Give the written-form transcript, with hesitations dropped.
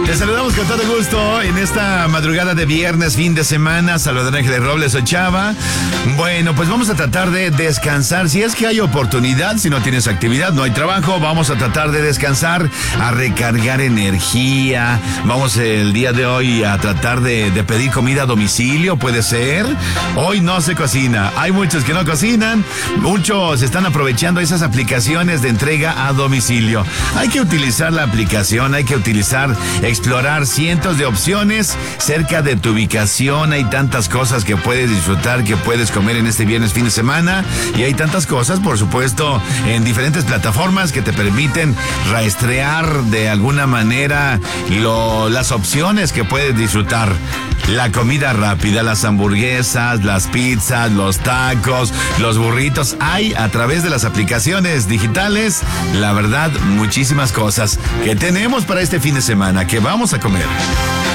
Te saludamos con todo gusto en esta madrugada de viernes, fin de semana. Salvador Ángeles Robles, soy Chava. Bueno, pues vamos a tratar de descansar. Si es que hay oportunidad, si no tienes actividad, no hay trabajo, vamos a tratar de descansar, a recargar energía. Vamos el día de hoy a tratar de pedir comida a domicilio, puede ser. Hoy no se cocina. Hay muchos que no cocinan. Muchos están aprovechando esas aplicaciones de entrega a domicilio. Hay que utilizar la aplicación, hay que explorar cientos de opciones cerca de tu ubicación. Hay tantas cosas que puedes disfrutar, que puedes comer en este viernes fin de semana, y hay tantas cosas, por supuesto, en diferentes plataformas que te permiten rastrear de alguna manera las opciones que puedes disfrutar. La comida rápida, las hamburguesas, las pizzas, los tacos, los burritos. Hay a través de las aplicaciones digitales, la verdad, muchísimas cosas que tenemos para este fin de semana, que vamos a comer.